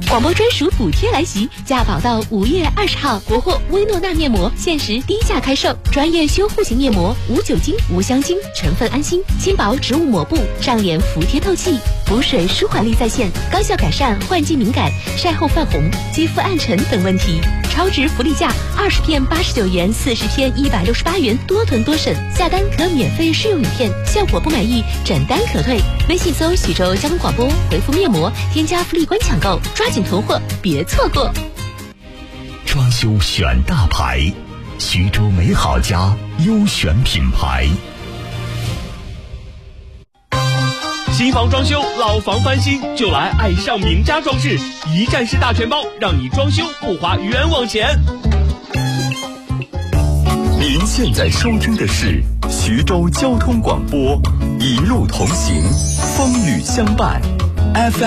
广播专属补贴来袭，价保到5月20号，国货薇诺娜面膜限时低价开售，专业修护型面膜，无酒精、无香精，成分安心，轻薄植物抹布，上脸服帖透气，补水舒缓力在线，高效改善换季敏感、晒后泛红、肌肤暗沉等问题。超值福利价，20片89元，40片168元，多囤多省，下单可免费试用1片，效果不满意整单可退。微信搜徐州交通广播，回复面膜，添加福利官抢购，抓紧囤货，别错过。 装修选大牌，徐州美好家优选品牌。 新房装修，老房翻新，就来爱上名家装饰，一站式大全包，让你装修不花冤枉钱。 您现在收听的是徐州交通广播，一路同行，风雨相伴，FM